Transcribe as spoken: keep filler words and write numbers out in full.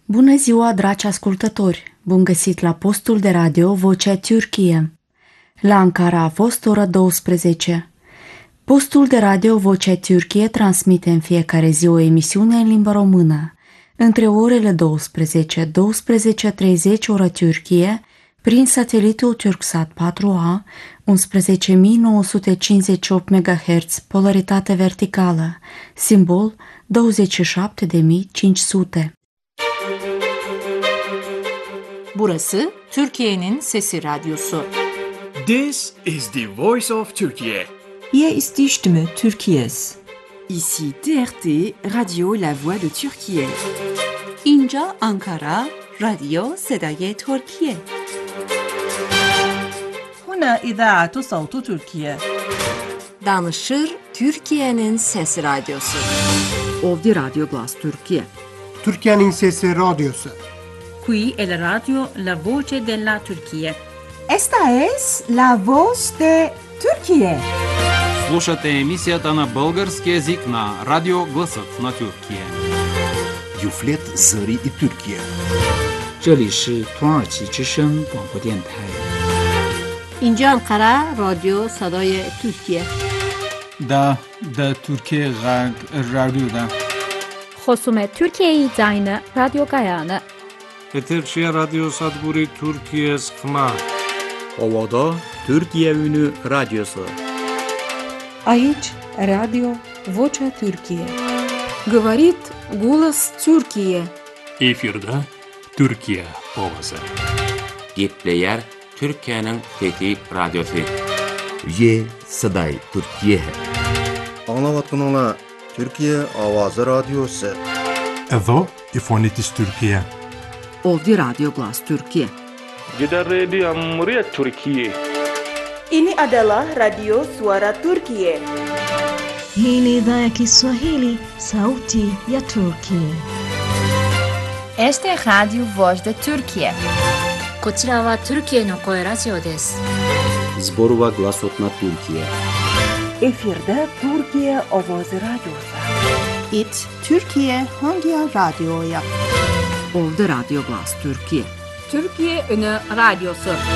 Bună ziua, dragi ascultători! Bun găsit la postul de radio Vocea Türkiye. La Ankara a fost ora douăsprezece. Postul de radio Vocea Türkiye transmite în fiecare zi o emisiune în limba română. Între orele douăsprezece - douăsprezece și treizeci ora Türkiye, prin satelitul Turksat patru A, unsprezece mii nouă sute cincizeci și opt megahertz, polaritate verticală, simbol douăzeci și șapte de mii cinci sute. Burası Türkiye'nin Sesi Radyosu. This is the Voice of Turkey. Hier ist die Stimme Türkiye's. Ici T R T, Radio La Voix de Türkiye. İnca Ankara, Radio Sedaye Türkiye. هنا إذاعة صوت تركيا. Danışır Türkiye'nin Sesi Radyosu. Ovdi Radio Glas Türkiye. Türkiye'nin Sesi Radyosu. Qui è la radio La Voce della Turchia. Esta es La Voz de Türkiye. Слушате емисията на български език на Радио Гласът на Türkiye. Юфлет Зări и Türkiye. 这里是土耳其之声广播电台。 İnca Ankara, Radio Sedaye Türkiye. Da, da Türkiye Radyo'da. خصوم Türkiye Zayne Radio Gayane. Eterşehir Radyo Sadburi Türkiye Sıkma. Ovada Türkiye Ünü Radyosu. Aici Radio Vocea Türkiye. Говорит голос Türkiye. Efirde Türkiye ovası. Gepleyer Türkiye'nin Fethi Radyosu. Ye Saday Türkiye. Anlavatkanlar Türkiye Avazı Radyosu. Edo İfonitis Türkiye. Ovdi Radio Glas Türkiye. Gider Radio Amriyet Türkiye. Ini adalah Radio Suara Turkiye. Hii ni idhaa ya Kiswahili, Sauti ya Turkiye. Este Radio Voz de Türkiye. こちらはトルキエの声ラジオです。 Zborova Glasot na Türkiye. Efirde Türkiye Ovoz Radyosu. It Türkiye Hangi Radyo'ya? Ovdi Radio Glas Türkiye. Türkiye Ünü Radyosu.